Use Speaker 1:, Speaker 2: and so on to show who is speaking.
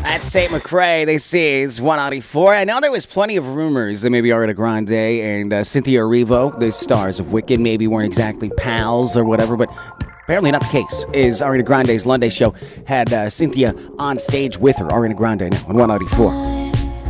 Speaker 1: That's Tate McRae. This is 194. I know there was plenty of rumors that maybe Ariana Grande and Cynthia Erivo, the stars of Wicked, maybe weren't exactly pals or whatever, but apparently not the case. Is Ariana Grande's Lunday show had Cynthia on stage with her. Ariana Grande now on 194.